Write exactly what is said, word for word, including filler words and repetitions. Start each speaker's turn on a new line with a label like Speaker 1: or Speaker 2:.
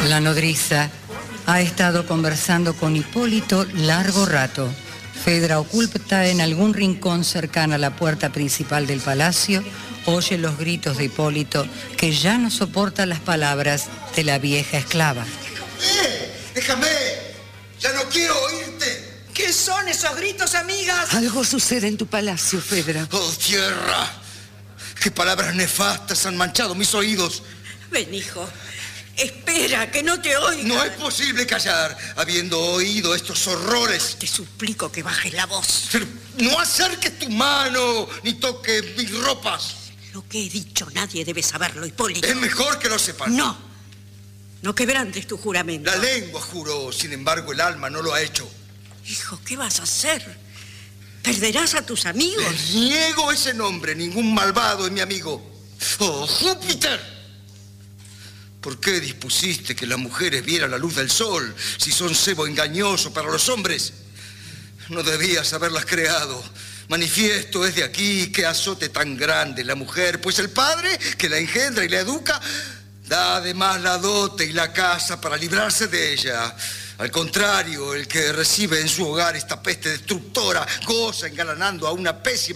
Speaker 1: La nodriza ha estado conversando con Hipólito largo rato. Fedra, oculta en algún rincón cercana a la puerta principal del palacio, oye los gritos de Hipólito, que ya no soporta las palabras de la vieja esclava.
Speaker 2: ¡Eh! ¡Déjame! ¡Ya no quiero oírte!
Speaker 3: ¿Qué son esos gritos, amigas?
Speaker 4: Algo sucede en tu palacio, Fedra.
Speaker 2: ¡Oh, tierra! ¡Qué palabras nefastas han manchado mis oídos!
Speaker 3: Ven, hijo. Espera, que no te oiga.
Speaker 2: No es posible callar, habiendo oído estos horrores.
Speaker 3: Te suplico que bajes la voz.
Speaker 2: Pero no acerques tu mano, ni toques mis ropas.
Speaker 3: Lo que he dicho nadie debe saberlo, Hipólito.
Speaker 2: Es mejor que lo sepan.
Speaker 3: No. No quebrantes tu juramento.
Speaker 2: La lengua juró, sin embargo el alma no lo ha hecho.
Speaker 3: Hijo, ¿qué vas a hacer? ¿Perderás a tus amigos?
Speaker 2: Les niego ese nombre. Ningún malvado es mi amigo. ¡Oh, Júpiter! ¿Por qué dispusiste que las mujeres vieran la luz del sol si son cebo engañoso para los hombres? No debías haberlas creado. Manifiesto desde aquí qué azote tan grande la mujer, pues el padre que la engendra y la educa da además la dote y la casa para librarse de ella. Al contrario, el que recibe en su hogar esta peste destructora goza engalanando a una pésima